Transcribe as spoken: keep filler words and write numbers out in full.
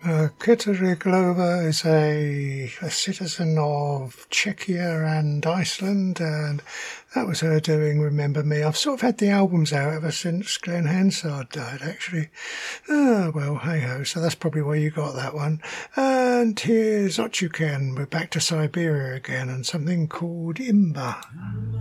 Uh, Katarina Glover is a, a citizen of Czechia and Iceland, and that was her doing Remember Me. I've sort of had the albums out ever since Glenn Hansard died, actually. Ah, well, hey-ho, so that's probably where you got that one. And here's Ochuken. We're back to Siberia again, and something called Imba.